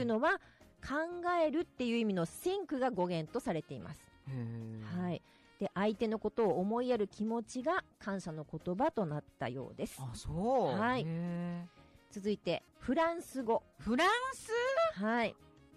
のは、考えるっていう意味の think が語源とされています。はい。で、相手のことを思いやる気持ちが感謝の言葉となったようです。 あ、そう。 はい。続いて、フランス語。 フランス？ はい。